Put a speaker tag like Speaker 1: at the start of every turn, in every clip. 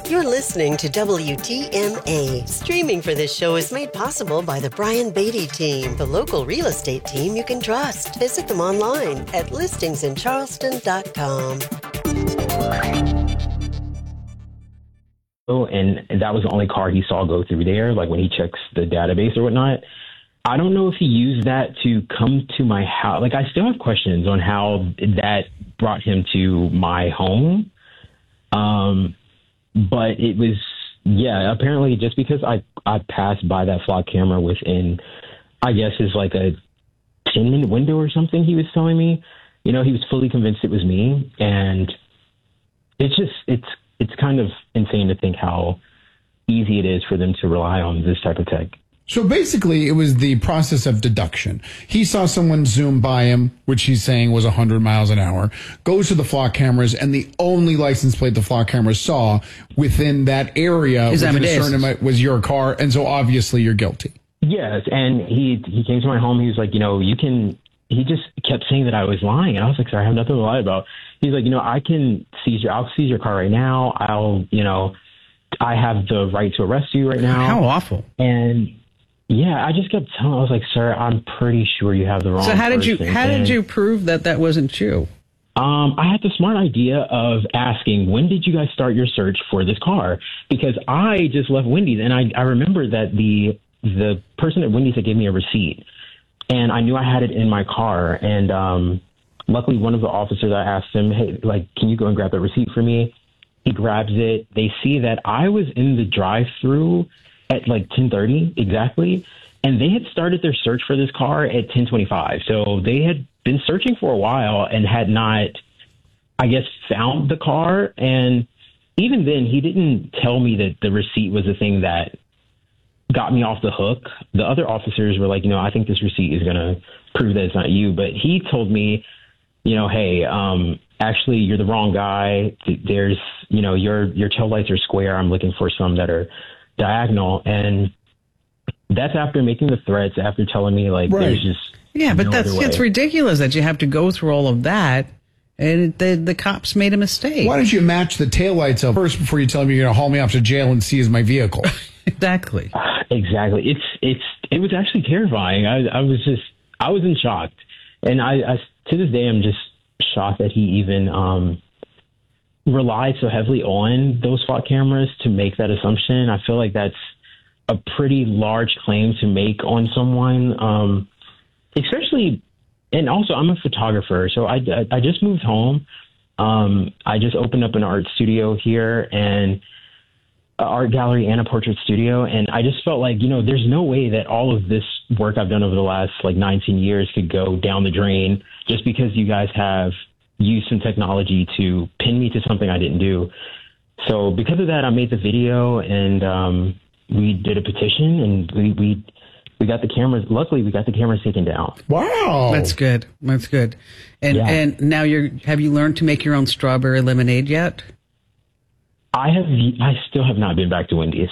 Speaker 1: You're listening to WTMA. Streaming for this show is made possible by the Brian Beatty team, the local real estate team you can trust. Visit them online at listingsincharleston.com.
Speaker 2: And that was the only car he saw go through there, like when he checks the database or whatnot. I don't know if he used that to come to my house. Like, I still have questions on how that brought him to my home. But it was, apparently just because I passed by that flock camera within, I guess, is like a 10-minute window or something, he was telling me. You know, he was fully convinced it was me. And it's just, it's kind of insane to think how easy it is for them to rely on this type of tech.
Speaker 3: So basically, it was the process of deduction. He saw someone zoom by him, which he's saying was 100 miles an hour, goes to the flock cameras, and the only license plate the flock cameras saw within that area was your car, and so obviously you're guilty.
Speaker 2: Yes, and he came to my home. He was like, he just kept saying that I was lying, and I was like, sir, I have nothing to lie about. He's like, I'll seize your car right now. I have the right to arrest you right now.
Speaker 4: How awful.
Speaker 2: And I just kept telling him, I was like, sir, I'm pretty sure you have the wrong person.
Speaker 4: So how did you prove that wasn't you?
Speaker 2: I had the smart idea of asking, when did you guys start your search for this car? Because I just left Wendy's, and I remember that the person at Wendy's had gave me a receipt, and I knew I had it in my car. And luckily, one of the officers, I asked him, hey, can you go and grab that receipt for me? He grabs it. They see that I was in the drive-through at 10:30 exactly, and they had started their search for this car at 10:25. So they had been searching for a while and had not, I guess, found the car. And even then, he didn't tell me that the receipt was the thing that got me off the hook. The other officers were like, I think this receipt is going to prove that it's not you. But he told me, hey, actually, you're the wrong guy. There's, your tail lights are square. I'm looking for some that are diagonal. And that's after making the threats, after telling me, there's just
Speaker 4: but it's ridiculous that you have to go through all of that. And the cops made a mistake.
Speaker 3: Why don't you match the taillights up first before you tell me you're going to haul me off to jail and seize my vehicle?
Speaker 4: Exactly.
Speaker 2: Exactly. It was actually terrifying. I was in shock. And I to this day, I'm just shocked that he even relied so heavily on those flock cameras to make that assumption. I feel like that's a pretty large claim to make on someone, especially. And also, I'm a photographer, so I just moved home. I just opened up an art studio here, and an art gallery and a portrait studio. And I just felt like, there's no way that all of this work I've done over the last 19 years could go down the drain just because you guys have used some technology to pin me to something I didn't do. So because of that, I made the video, and we did a petition, and we got the cameras. Luckily, we got the cameras taken down.
Speaker 3: Wow,
Speaker 4: that's good. That's good. And now have you learned to make your own strawberry lemonade yet?
Speaker 2: I still have not been back to Wendy's.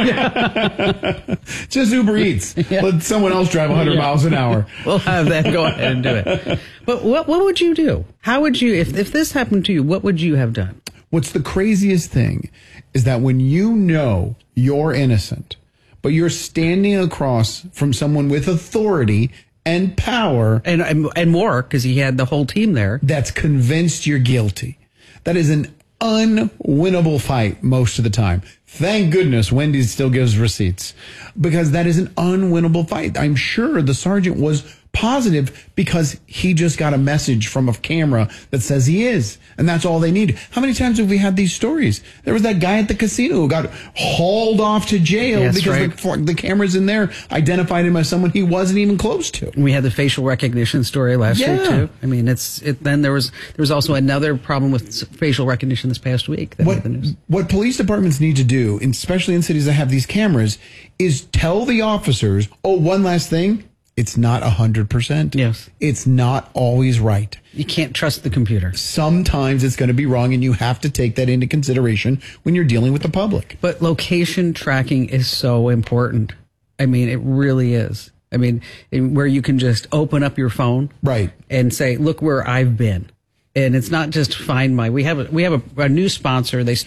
Speaker 3: Just Uber Eats. Yeah. Let someone else drive 100 miles an hour.
Speaker 4: We'll have that. Go ahead and do it. But what would you do? How would you, if this happened to you, what would you have done?
Speaker 3: What's the craziest thing is that when you know you're innocent, but you're standing across from someone with authority and power.
Speaker 4: And more, because he had the whole team there.
Speaker 3: That's convinced you're guilty. That is an unwinnable fight most of the time. Thank goodness Wendy's still gives receipts, because that is an unwinnable fight. I'm sure the sergeant was positive because he just got a message from a camera that says he is, and that's all they need. How many times have we had these stories? There was that guy at the casino who got hauled off to jail because the cameras in there identified him as someone he wasn't even close to.
Speaker 4: We had the facial recognition story last week too. I mean, then there was also another problem with facial recognition this past week.
Speaker 3: What police departments need to do, especially in cities that have these cameras, is tell the officers, one last thing. It's not 100%.
Speaker 4: Yes.
Speaker 3: It's not always right.
Speaker 4: You can't trust the computer.
Speaker 3: Sometimes it's going to be wrong, and you have to take that into consideration when you're dealing with the public.
Speaker 4: But location tracking is so important. I mean, it really is. I mean, where you can just open up your phone,
Speaker 3: right,
Speaker 4: and say, "Look where I've been." And it's not just find my. We have a new sponsor. They